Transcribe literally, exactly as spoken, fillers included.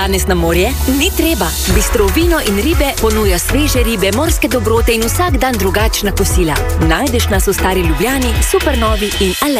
danes na morje? Ni treba. Bistro vino in ribe ponuja sveže ribe, morske dobrote in vsak dan drugačna kosila. Najdeš nas v Stari Ljubljani, Supernovi in Alej.